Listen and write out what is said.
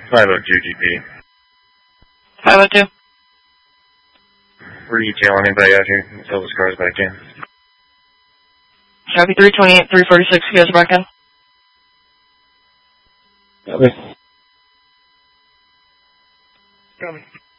502 GP. 502. Were you tailing anybody out here until this car's back in? Copy 328, 346, goes back in. Okay.